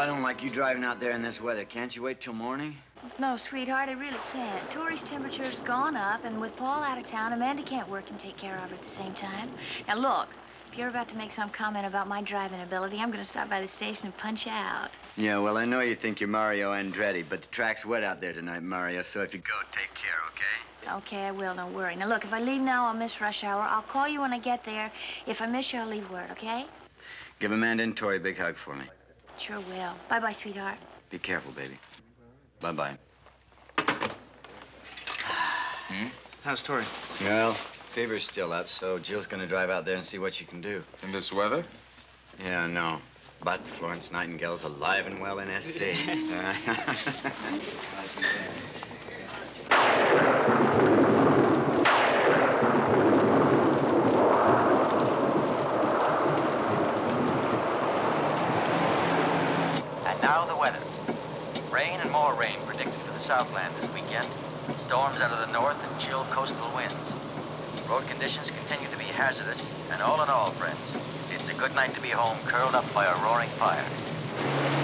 I don't like you driving out there in this weather. Can't you wait till morning? No, sweetheart, I really can't. Tori's temperature's gone up, and with Paul out of town, Amanda can't work and take care of her at the same time. Now, look, if you're about to make some comment about my driving ability, I'm going to stop by the station and punch out. Yeah, well, I know you think you're Mario Andretti, but the track's wet out there tonight, Mario, so if you go, take care, okay? Okay, I will. Don't worry. Now, look, if I leave now, I'll miss rush hour. I'll call you when I get there. If I miss you, I'll leave word, okay? Give Amanda and Tori a big hug for me. Sure will. Bye-bye, sweetheart. Be careful, baby. Bye-bye. How's Tori? Well, fever's still up, so Jill's gonna drive out there and see what she can do. In this weather? Yeah, no. But Florence Nightingale's alive and well in SC. And now the weather. Rain and more rain predicted for the Southland this weekend. Storms out of the north and chill coastal winds. Road conditions continue to be hazardous, and all in all, friends, it's a good night to be home curled up by a roaring fire.